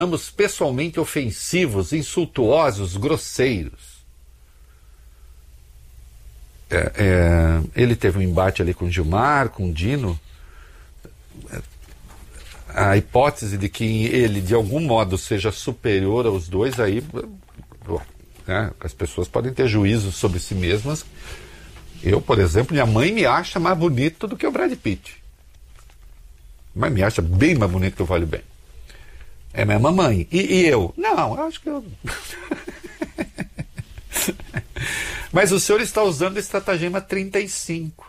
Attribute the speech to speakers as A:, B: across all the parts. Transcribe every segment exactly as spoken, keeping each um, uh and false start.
A: ambos pessoalmente ofensivos, insultuosos, grosseiros. É, é, ele teve um embate ali com o Gilmar, com o Dino. A hipótese de que ele, de algum modo, seja superior aos dois, aí, né, as pessoas podem ter juízo sobre si mesmas. Eu, por exemplo, minha mãe me acha mais bonito do que o Brad Pitt. Mas me acha bem mais bonito que o Vale Bem. É minha mamãe. E, e eu? Não, eu acho que eu... Mas o senhor está usando o estratagema trinta e cinco.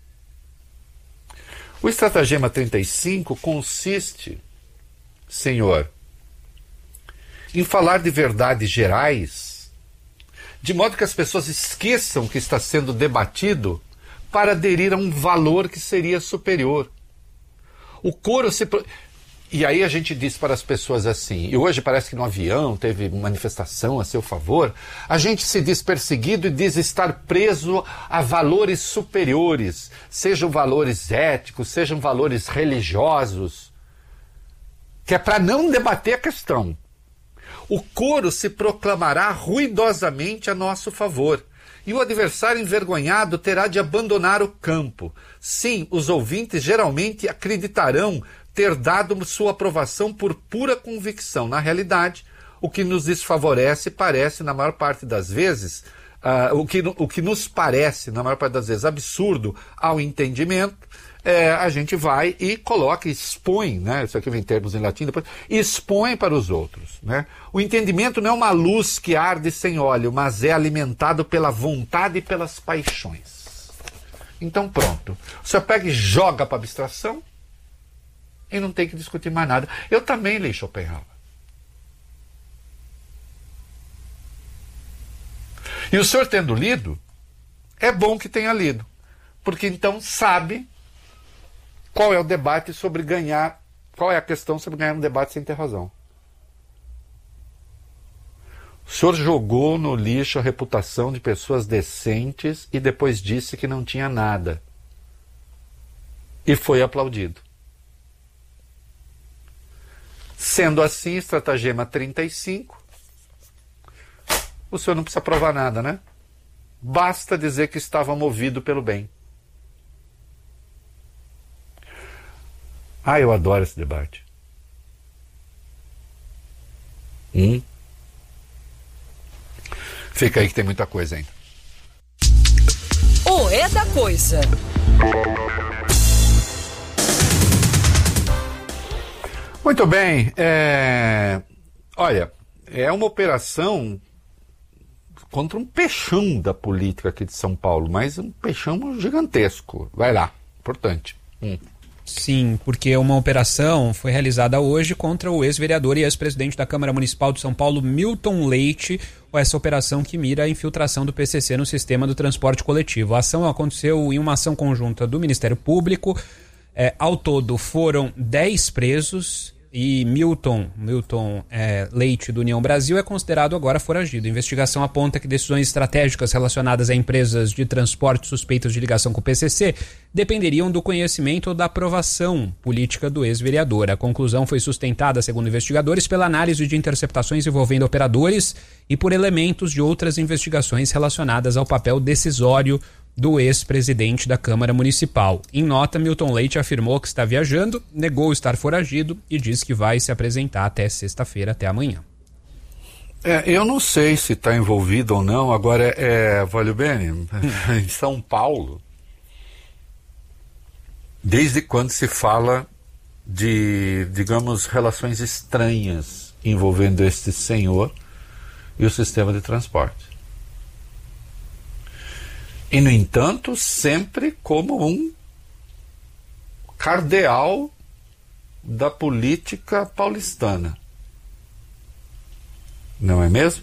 A: O estratagema trinta e cinco consiste, senhor, em falar de verdades gerais, de modo que as pessoas esqueçam que está sendo debatido para aderir a um valor que seria superior. O coro se... E aí a gente diz para as pessoas assim, e hoje parece que no avião teve manifestação a seu favor, a gente se diz perseguido e diz estar preso a valores superiores, sejam valores éticos, sejam valores religiosos, que é para não debater a questão. O coro se proclamará ruidosamente a nosso favor, e o adversário envergonhado terá de abandonar o campo. Sim, os ouvintes geralmente acreditarão ter dado sua aprovação por pura convicção. Na realidade, o que nos desfavorece parece, na maior parte das vezes, uh, o, que, o que nos parece, na maior parte das vezes, absurdo ao entendimento, é, a gente vai e coloca, expõe, né? Isso aqui vem termos em latim, depois, expõe para os outros. Né? O entendimento não é uma luz que arde sem óleo, mas é alimentado pela vontade e pelas paixões. Então pronto. O senhor pega e joga para a abstração, e não tem que discutir mais nada. Eu também li Schopenhauer. E o senhor tendo lido, é bom que tenha lido, porque então sabe qual é o debate sobre ganhar, qual é a questão sobre ganhar um debate sem ter razão. O senhor jogou no lixo a reputação de pessoas decentes e depois disse que não tinha nada. E foi aplaudido. Sendo assim, estratagema trinta e cinco, o senhor não precisa provar nada, né? Basta dizer que estava movido pelo bem. Ah, eu adoro esse debate. Hum. Fica aí que tem muita coisa ainda.
B: O É da Coisa.
A: Muito bem, é... olha, é uma operação contra um peixão da política aqui de São Paulo, mas um peixão gigantesco. Vai lá, importante. Hum.
C: Sim, porque uma operação foi realizada hoje contra o ex-vereador e ex-presidente da Câmara Municipal de São Paulo, Milton Leite, essa operação que mira a infiltração do P C C no sistema do transporte coletivo. A ação aconteceu em uma ação conjunta do Ministério Público. É, ao todo foram dez presos e Milton, Milton é, Leite do União Brasil é considerado agora foragido. A investigação aponta que decisões estratégicas relacionadas a empresas de transporte suspeitas de ligação com o P C C dependeriam do conhecimento ou da aprovação política do ex-vereador. A conclusão foi sustentada, segundo investigadores, pela análise de interceptações envolvendo operadores e por elementos de outras investigações relacionadas ao papel decisório do ex-presidente da Câmara Municipal. Em nota, Milton Leite afirmou que está viajando, negou estar foragido e disse que vai se apresentar até sexta-feira, até amanhã.
A: É, eu não sei se está envolvido ou não. Agora, é, Valeu Bene, em São Paulo, desde quando se fala de, digamos, relações estranhas envolvendo este senhor e o sistema de transporte? E, no entanto, sempre como um cardeal da política paulistana. Não é mesmo?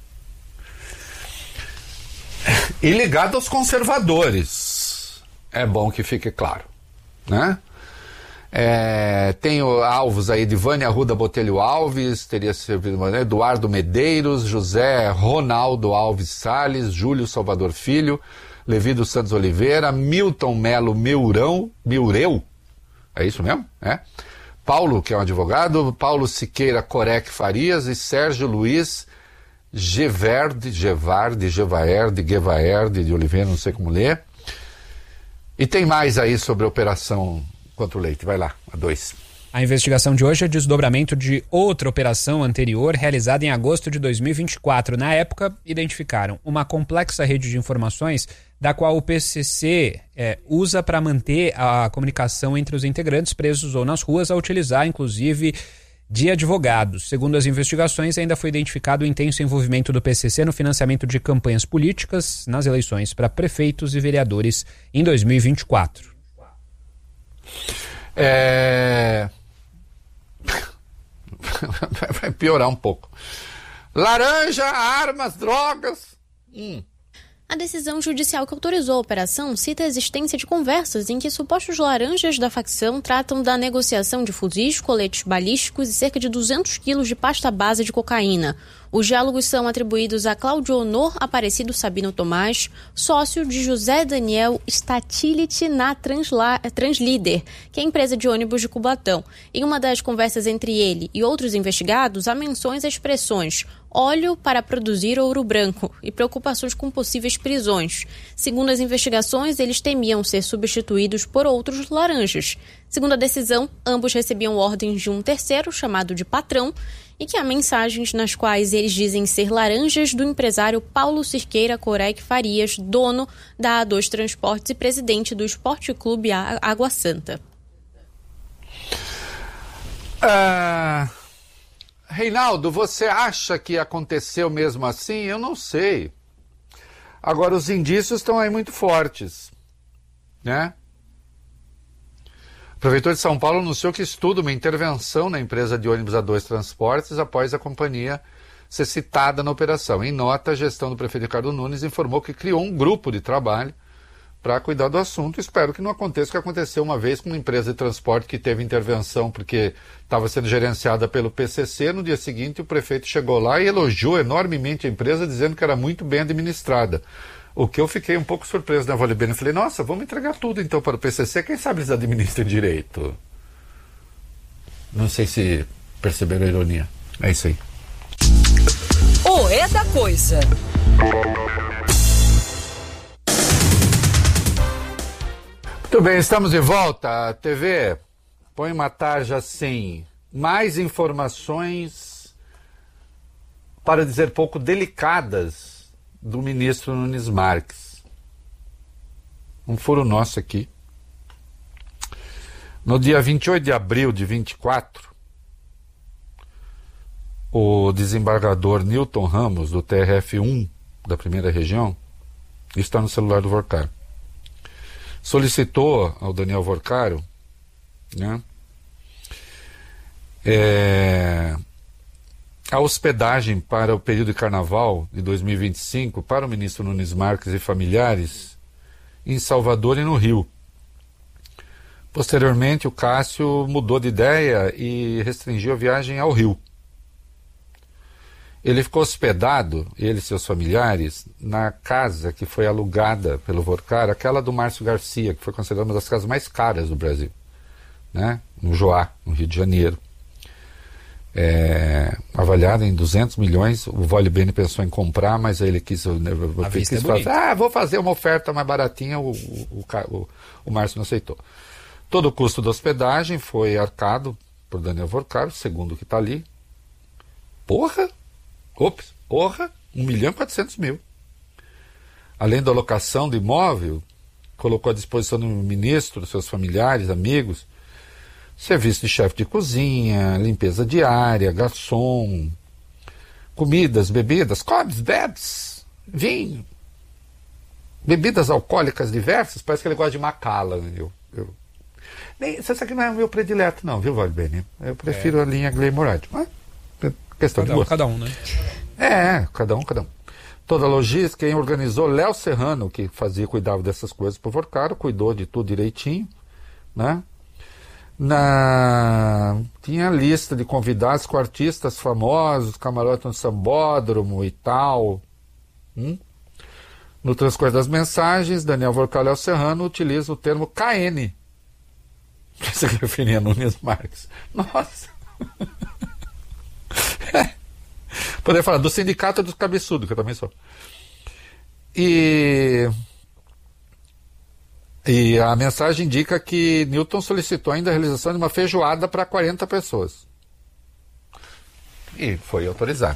A: E ligado aos conservadores. É bom que fique claro, né? É, tem alvos aí de Vânia Arruda Botelho Alves, teria servido, né? Eduardo Medeiros, José Ronaldo Alves Salles, Júlio Salvador Filho, Levi dos Santos Oliveira, Milton Melo Meurão, Meureu, é isso mesmo? É? Paulo, que é um advogado, Paulo Siqueira Corec Farias e Sérgio Luiz Geverde, Gevarde, Gevaerde, Gevaerde de Oliveira, não sei como ler. E tem mais aí sobre a operação contra o leite. Vai lá, a dois.
C: A investigação de hoje é desdobramento de outra operação anterior realizada em agosto de dois mil e vinte e quatro. Na época, identificaram uma complexa rede de informações da qual o P C C é, usa para manter a comunicação entre os integrantes presos ou nas ruas, a utilizar, inclusive, de advogados. Segundo as investigações, ainda foi identificado o intenso envolvimento do P C C no financiamento de campanhas políticas nas eleições para prefeitos e vereadores em dois mil e vinte e quatro.
A: É... Vai piorar um pouco. Laranja, armas, drogas. Hum.
B: A decisão judicial que autorizou a operação cita a existência de conversas em que supostos laranjas da facção tratam da negociação de fuzis, coletes balísticos e cerca de duzentos quilos de pasta base de cocaína. Os diálogos são atribuídos a Cláudio Honor Aparecido Sabino Tomás, sócio de José Daniel Statilit na Transla- Translíder, que é a empresa de ônibus de Cubatão. Em uma das conversas entre ele e outros investigados, há menções a expressões óleo para produzir ouro branco e preocupações com possíveis prisões. Segundo as investigações, eles temiam ser substituídos por outros laranjas. Segundo a decisão, ambos recebiam ordens de um terceiro, chamado de patrão, e que há mensagens nas quais eles dizem ser laranjas do empresário Paulo Siqueira Corec Farias, dono da A dois Transportes e presidente do Esporte Clube Água Santa.
A: Ah, Reinaldo, você acha que aconteceu mesmo assim? Eu não sei. Agora, os indícios estão aí muito fortes, né? O prefeitor de São Paulo anunciou que estuda uma intervenção na empresa de ônibus A dois Transportes após a companhia ser citada na operação. Em nota, a gestão do prefeito Ricardo Nunes informou que criou um grupo de trabalho para cuidar do assunto. Espero que não aconteça o que aconteceu uma vez com uma empresa de transporte que teve intervenção porque estava sendo gerenciada pelo P C C. No dia seguinte, o prefeito chegou lá e elogiou enormemente a empresa, dizendo que era muito bem administrada. O que eu fiquei um pouco surpreso na Vale Bene. Eu falei, nossa, vamos entregar tudo então para o P C C, quem sabe eles administram direito. Não sei se perceberam a ironia. É isso aí.
D: O É da Coisa.
A: Muito bem, estamos de volta. T V, põe uma tarja assim. Mais informações, para dizer pouco, delicadas do ministro Nunes Marques. Um furo nosso aqui. No dia vinte e oito de abril de vinte e quatro, o desembargador Newton Ramos, do T R F um, da primeira região, está no celular do Vorcaro, solicitou ao Daniel Vorcaro, né, é, a hospedagem para o período de carnaval de dois mil e vinte e cinco para o ministro Nunes Marques e familiares em Salvador e no Rio. Posteriormente, o Cássio mudou de ideia e restringiu a viagem ao Rio. Ele ficou hospedado, ele e seus familiares, na casa que foi alugada pelo Vorcaro, aquela do Márcio Garcia, que foi considerada uma das casas mais caras do Brasil, né? No Joá, no Rio de Janeiro. É, avaliada em duzentos milhões, o Vale Bene pensou em comprar, mas aí ele quis, ele quis
C: é
A: fazer, ah, vou fazer uma oferta mais baratinha, o, o, o, o Márcio não aceitou. Todo o custo da hospedagem foi arcado por Daniel Vorcaro, segundo o que está ali. Porra! Ops, porra! um milhão e quatrocentos mil. Além da locação do imóvel, colocou à disposição do ministro, seus familiares, amigos, serviço de chefe de cozinha, limpeza diária, garçom, comidas, bebidas, comes, bebes, vinho, bebidas alcoólicas diversas. Parece que ele gosta de Macallan. Eu, eu... Nem, isso aqui não é o meu predileto não, viu, Vale Bene? Eu prefiro é. a linha Gleimorade. Mas questão
C: cada
A: de
C: um, cada um, né?
A: É, cada um, cada um. Toda a logística, quem organizou, Léo Serrano, que fazia, cuidava dessas coisas pro Vorcaro, cuidou de tudo direitinho, né? Na... Tinha lista de convidados com artistas famosos, camarote no Sambódromo e tal. Hum? No transcorrer das mensagens, Daniel Vorcaro Léo Serrano utiliza o termo K N. Você se referia a Nunes Marques. Nossa! É. Poderia falar do sindicato dos cabeçudos, que eu também sou. E, e a mensagem indica que Newton solicitou ainda a realização de uma feijoada para quarenta pessoas. E foi autorizado.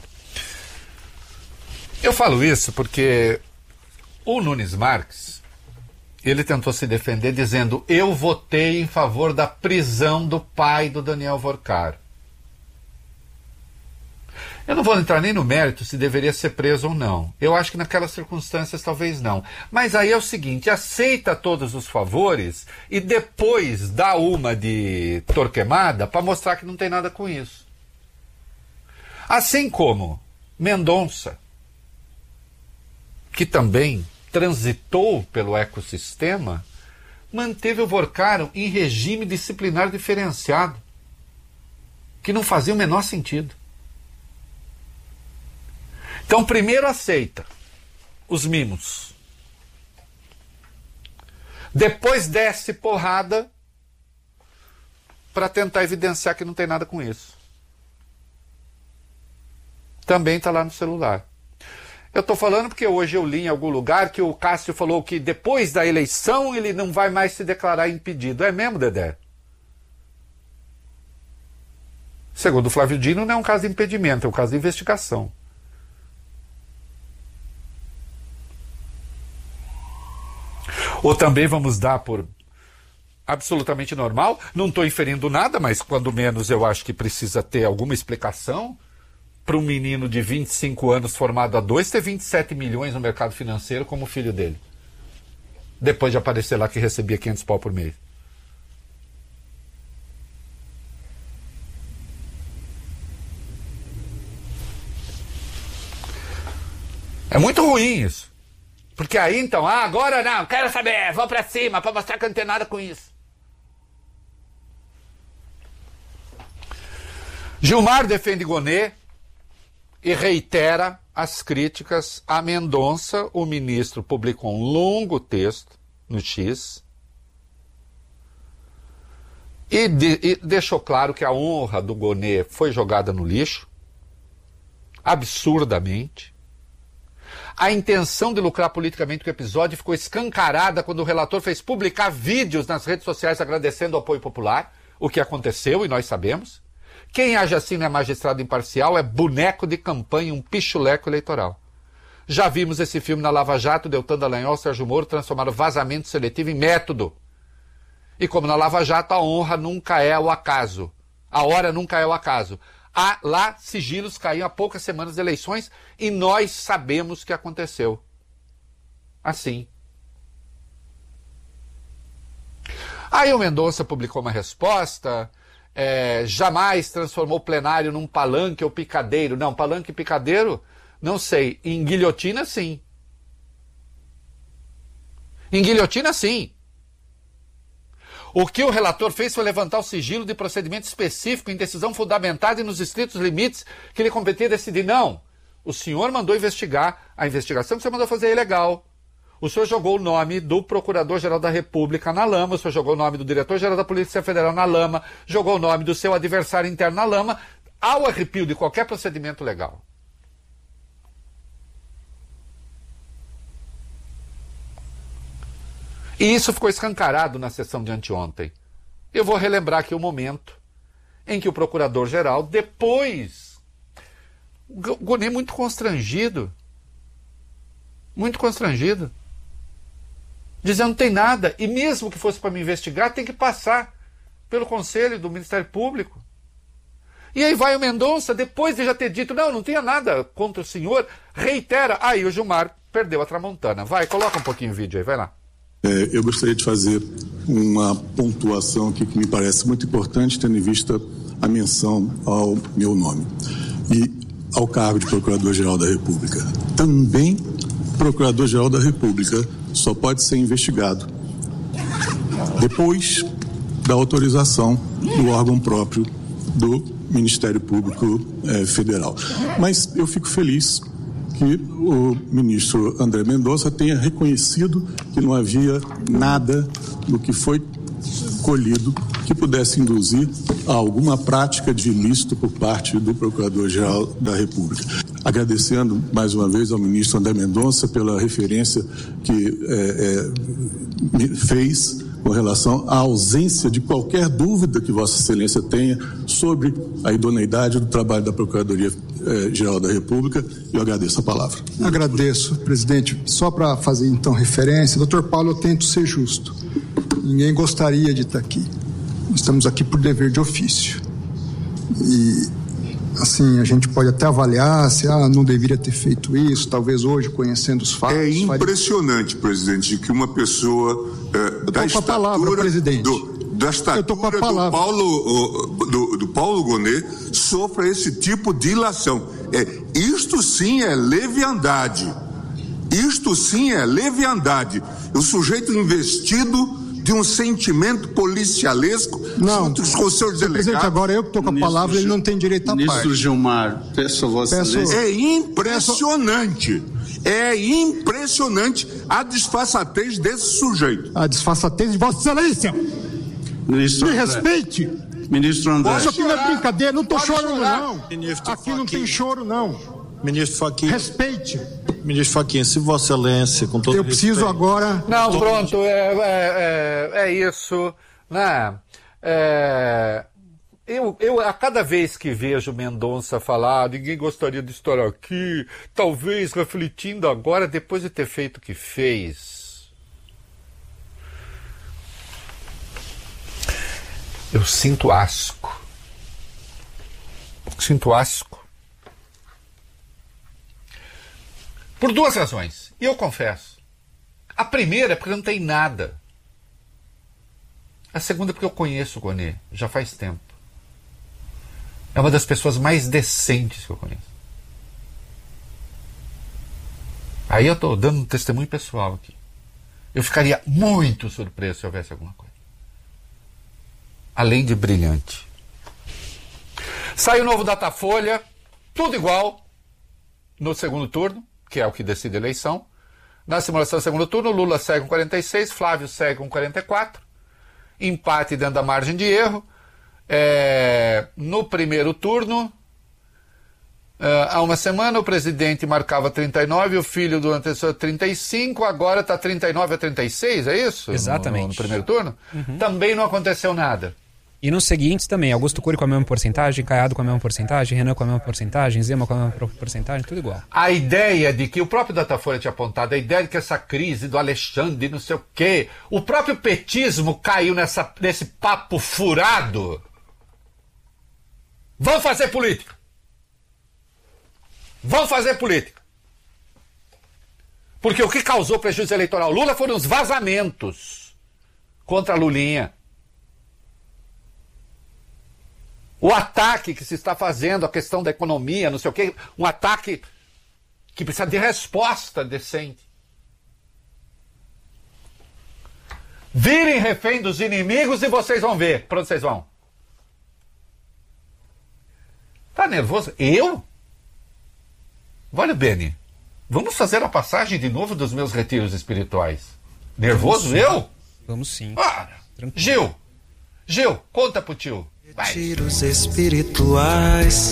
A: Eu falo isso porque o Nunes Marques, ele tentou se defender dizendo: eu votei em favor da prisão do pai do Daniel Vorcar. Eu não vou entrar nem no mérito se deveria ser preso ou não. Eu acho que naquelas circunstâncias talvez não. Mas aí é o seguinte: aceita todos os favores e depois dá uma de Torquemada para mostrar que não tem nada com isso. Assim como Mendonça, que também transitou pelo ecossistema, manteve o Vorcar em regime disciplinar diferenciado, que não fazia o menor sentido. Então, primeiro aceita os mimos. Depois desce porrada para tentar evidenciar que não tem nada com isso. Também está lá no celular. Eu estou falando porque hoje eu li em algum lugar que o Cássio falou que depois da eleição ele não vai mais se declarar impedido. É mesmo, Dedé? Segundo o Flávio Dino, não é um caso de impedimento, é um caso de investigação. Ou também vamos dar por absolutamente normal, não estou inferindo nada, mas quando menos eu acho que precisa ter alguma explicação para um menino de vinte e cinco anos formado a dois ter vinte e sete milhões no mercado financeiro como filho dele. Depois de aparecer lá que recebia quinhentos pau por mês. É muito ruim isso. Porque aí então, ah, agora não, quero saber, vou pra cima pra mostrar que eu não tenho nada com isso. Gilmar defende Gonê e reitera as críticas a Mendonça. O ministro publicou um longo texto no X e, de, e deixou claro que a honra do Gonê foi jogada no lixo, absurdamente. A intenção de lucrar politicamente com o episódio ficou escancarada quando o relator fez publicar vídeos nas redes sociais agradecendo o apoio popular, o que aconteceu e nós sabemos. Quem age assim não é magistrado imparcial, é boneco de campanha, um pichuleco eleitoral. Já vimos esse filme na Lava Jato, Deltan Dallagnol, Sérgio Moro transformaram vazamento seletivo em método. E como na Lava Jato, a honra nunca é o acaso. A hora nunca é o acaso. Há, lá, sigilos caíam há poucas semanas de eleições e nós sabemos o que aconteceu. Assim. Aí o Mendonça publicou uma resposta, é, jamais transformou o plenário num palanque ou picadeiro. Não, palanque e picadeiro, não sei. Em guilhotina, sim. Em guilhotina, sim. O que o relator fez foi levantar o sigilo de procedimento específico em decisão fundamentada e nos estritos limites que lhe competia decidir. Não, o senhor mandou investigar, a investigação que você mandou fazer é ilegal. O senhor jogou o nome do Procurador-Geral da República na lama, o senhor jogou o nome do Diretor-Geral da Polícia Federal na lama, jogou o nome do seu adversário interno na lama, ao arrepio de qualquer procedimento legal. E isso ficou escancarado na sessão de anteontem. Eu vou relembrar aqui o momento em que o Procurador-Geral, depois, o Gonê muito constrangido, muito constrangido, dizendo não tem nada, e mesmo que fosse para me investigar, tem que passar pelo Conselho do Ministério Público. E aí vai o Mendonça, depois de já ter dito, não, não tinha nada contra o senhor, reitera. Aí o Gilmar perdeu a tramontana. Vai, coloca um pouquinho o vídeo aí, vai lá.
E: É, eu gostaria de fazer uma pontuação aqui que me parece muito importante, tendo em vista a menção ao meu nome e ao cargo de Procurador-Geral da República. Também, Procurador-Geral da República só pode ser investigado depois da autorização do órgão próprio do Ministério Público eh, Federal. Mas eu fico feliz que o ministro André Mendonça tenha reconhecido que não havia nada do que foi colhido que pudesse induzir a alguma prática de ilícito por parte do Procurador-Geral da República. Agradecendo mais uma vez ao ministro André Mendonça pela referência que é, é, fez com relação à ausência de qualquer dúvida que Vossa Excelência tenha sobre a idoneidade do trabalho da Procuradoria-Geral da República. Eu agradeço a palavra.
F: Agradeço, presidente. Só para fazer então referência, doutor Paulo, eu tento ser justo. Ninguém gostaria de estar aqui. Estamos aqui por dever de ofício. E, assim, a gente pode até avaliar se ah, não deveria ter feito isso, talvez hoje, conhecendo os fatos.
G: É impressionante, faria... presidente, que uma pessoa é, da estatura,
F: palavra, presidente.
G: Do, da estatura do Paulo, do, do Paulo Gonet sofra esse tipo de ilação. É, isto sim é leviandade. Isto sim é leviandade. O sujeito investido de um sentimento policialesco
F: não,
G: junto com os seus delegados.
F: Presidente, agora eu que estou com a ministro palavra, Gil... ele não tem direito a parte.
H: Ministro Gilmar, peço a Vossa Excelência.
G: É impressionante. É impressionante a disfarçatez desse sujeito.
F: A disfarçatez de Vossa Excelência.
H: Ministro
F: Me
H: André.
F: respeite.
H: Ministro André.
F: Isso aqui não é brincadeira, não estou chorando
I: chorar.
F: não.
I: Ministro
F: aqui não
I: Fachin.
F: tem choro não.
I: Ministro Fachin.
F: Respeite.
I: Ministro Fachin, se Vossa Excelência, com todo
F: Eu preciso
I: respeito,
F: agora...
A: Não, todo pronto, é, é, é, é isso, né? É, eu, eu, a cada vez que vejo Mendonça falar, ninguém gostaria de estar aqui, talvez refletindo agora, depois de ter feito o que fez, eu sinto asco. Sinto asco. Por duas razões, e eu confesso. A primeira é porque não tem nada. A segunda é porque eu conheço o Gonet, já faz tempo. É uma das pessoas mais decentes que eu conheço. Aí eu estou dando um testemunho pessoal aqui. Eu ficaria muito surpreso se houvesse alguma coisa. Além de brilhante. Sai o novo Datafolha, tudo igual no segundo turno, que é o que decide a eleição. Na simulação do segundo turno, Lula segue com quarenta e seis, Flávio segue com quarenta e quatro. Empate dentro da margem de erro. É, no primeiro turno, é, há uma semana, o presidente marcava trinta e nove, o filho do antecessor trinta e cinco, agora está trinta e nove a trinta e seis, é isso?
C: Exatamente.
A: No, no primeiro turno?
C: Uhum.
A: Também não aconteceu nada.
C: E nos seguintes também, Augusto Cury com a mesma porcentagem, Caiado com a mesma porcentagem, Renan com a mesma porcentagem, Zema com a mesma porcentagem, tudo igual.
A: A ideia de que o próprio Datafolha tinha apontado, a ideia de que essa crise do Alexandre, não sei o quê, o próprio petismo caiu nessa, nesse papo furado. Vão fazer política. Vão fazer política. Porque o que causou prejuízo eleitoral ao Lula foram os vazamentos contra a Lulinha. O ataque que se está fazendo, a questão da economia, não sei o quê, um ataque que precisa de resposta decente. Virem refém dos inimigos e vocês vão ver. Para onde vocês vão? Tá nervoso? Eu? Olha, Beni, vamos fazer a passagem de novo dos meus retiros espirituais. Nervoso
C: Vamos
A: eu?
C: Vamos sim.
A: Ah, Gil, Gil, conta pro tio.
J: Retiros espirituais,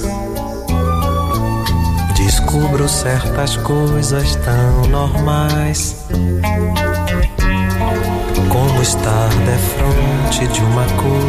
J: descubro certas coisas tão normais, como estar defronte de uma coisa.